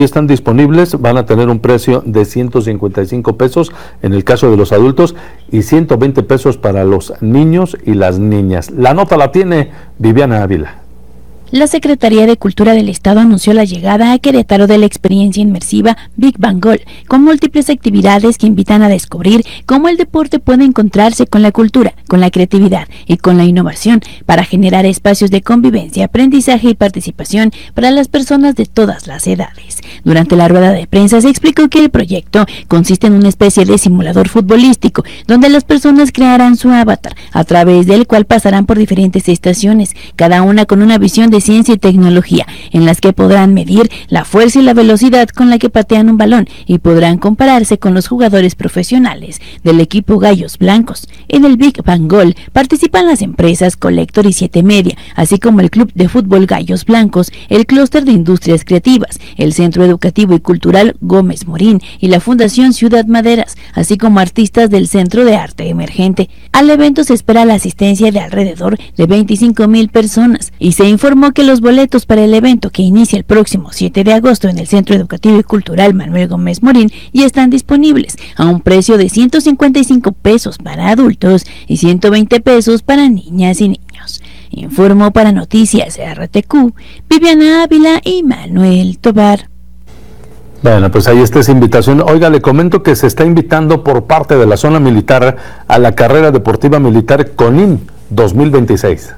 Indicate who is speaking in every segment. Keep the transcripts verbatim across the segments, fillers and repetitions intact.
Speaker 1: están disponibles, van a tener un precio de ciento cincuenta y cinco pesos en el caso de los adultos y ciento veinte pesos para los niños y las niñas. La nota la tiene Viviana Ávila.
Speaker 2: La Secretaría de Cultura del Estado anunció la llegada a Querétaro de la experiencia inmersiva Big Bang Golf, con múltiples actividades que invitan a descubrir cómo el deporte puede encontrarse con la cultura, con la creatividad y con la innovación para generar espacios de convivencia, aprendizaje y participación para las personas de todas las edades. Durante la rueda de prensa se explicó que el proyecto consiste en una especie de simulador futbolístico, donde las personas crearán su avatar, a través del cual pasarán por diferentes estaciones, cada una con una visión de ciencia y tecnología, en las que podrán medir la fuerza y la velocidad con la que patean un balón y podrán compararse con los jugadores profesionales del equipo Gallos Blancos. En el Big Bang Golf participan las empresas Collector y Siete Media, así como el Club de Fútbol Gallos Blancos, el Clúster de Industrias Creativas, el Centro Educativo y Cultural Gómez Morín y la Fundación Ciudad Maderas, así como artistas del Centro de Arte Emergente. Al evento se espera la asistencia de alrededor de veinticinco mil personas y se informó que los boletos para el evento, que inicia el próximo siete de agosto en el Centro Educativo y Cultural Manuel Gómez Morín, ya están disponibles a un precio de ciento cincuenta y cinco pesos para adultos y ciento veinte pesos para niñas y niños. Informó para Noticias R T Q, Viviana Ávila y Manuel Tobar.
Speaker 1: Bueno, pues ahí está esa invitación. Oiga, le comento que se está invitando por parte de la zona militar a la carrera deportiva militar CONIN dos mil veintiséis.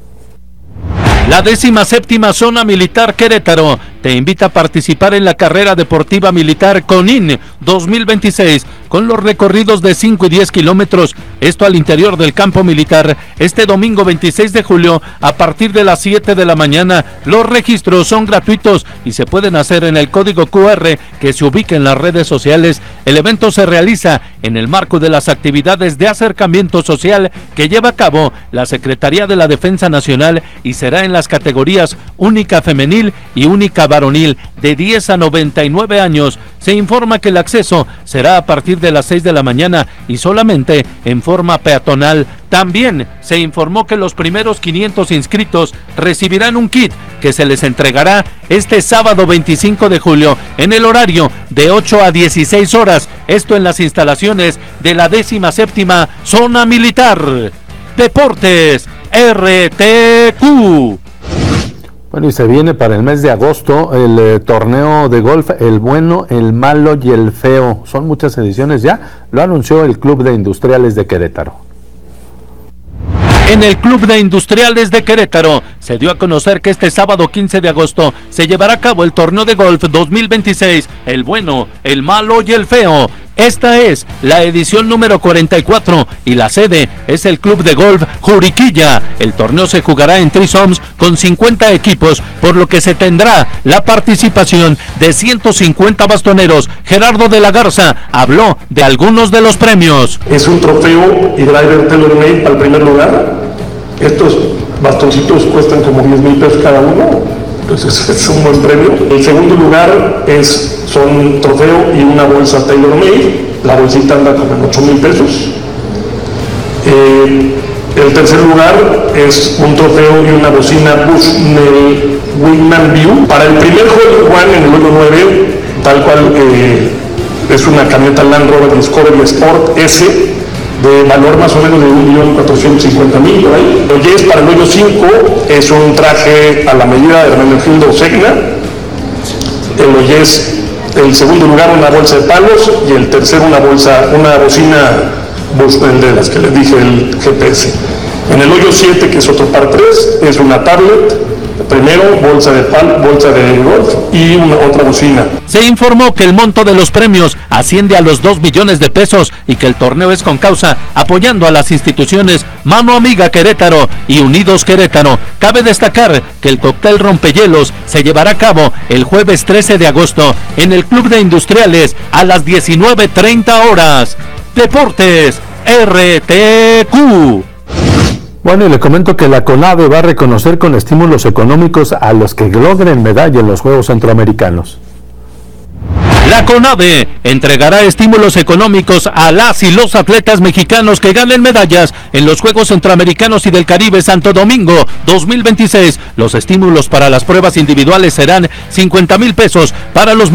Speaker 3: La décima séptima Zona Militar Querétaro te invita a participar en la carrera deportiva militar CONIN dos mil veintiséis con los recorridos de cinco y diez kilómetros, esto al interior del campo militar, este domingo veintiséis de julio a partir de las siete de la mañana. Los registros son gratuitos y se pueden hacer en el código Q R que se ubica en las redes sociales. El evento se realiza en el marco de las actividades de acercamiento social que lleva a cabo la Secretaría de la Defensa Nacional y será en las categorías única femenil y única varonil de diez a noventa y nueve años. Se informa que el acceso será a partir de las seis de la mañana y solamente en forma peatonal. También se informó que los primeros quinientos inscritos recibirán un kit que se les entregará este sábado veinticinco de julio en el horario de ocho a dieciséis horas, esto en las instalaciones de la décima séptima Zona Militar. Deportes R T Q.
Speaker 1: Bueno, y se viene para el mes de agosto el eh, torneo de golf, el bueno, el malo y el feo. Son muchas ediciones ya, lo anunció el Club de Industriales de Querétaro.
Speaker 3: En el Club de Industriales de Querétaro se dio a conocer que este sábado quince de agosto se llevará a cabo el torneo de golf dos mil veintiséis, el bueno, el malo y el feo. Esta es la edición número cuarenta y cuatro y la sede es el Club de Golf Juriquilla. El torneo se jugará en Trisoms con cincuenta equipos, por lo que se tendrá la participación de ciento cincuenta bastoneros. Gerardo de la Garza habló de algunos de los premios.
Speaker 4: Es un trofeo y driver tailor-made para el primer lugar. Estos bastoncitos cuestan como diez mil pesos cada uno, entonces es un buen premio. El segundo lugar es, son trofeo y una bolsa tailor-made, la bolsita anda como en ocho mil pesos. Eh, el tercer lugar es un trofeo y una bocina Bushnell Wingman View. Para el primer juego Juan en el hoyo nueve, tal cual eh, es una camioneta Land Rover Discovery Sport S, de valor más o menos de un millón cuatrocientos cincuenta mil por ahí. El yes para el hoyo cinco es un traje a la medida de Hermenegildo Segna. El yes, el segundo lugar una bolsa de palos y el tercero una bolsa, una bocina Bushnell de las que les dije, el G P S. En el hoyo siete, que es otro par tres, es una tablet, primero bolsa de pal, bolsa de golf y una otra bocina.
Speaker 3: Se informó que el monto de los premios asciende a los dos millones de pesos y que el torneo es con causa apoyando a las instituciones Mano Amiga Querétaro y Unidos Querétaro. Cabe destacar que el cóctel rompehielos se llevará a cabo el jueves trece de agosto en el Club de Industriales a las diecinueve treinta horas. Deportes R T Q.
Speaker 1: Bueno, y le comento que la CONADE va a reconocer con estímulos económicos a los que logren medalla en los Juegos Centroamericanos.
Speaker 3: La CONADE entregará estímulos económicos a las y los atletas mexicanos que ganen medallas en los Juegos Centroamericanos y del Caribe Santo Domingo dos mil veintiséis. Los estímulos para las pruebas individuales serán cincuenta mil pesos para los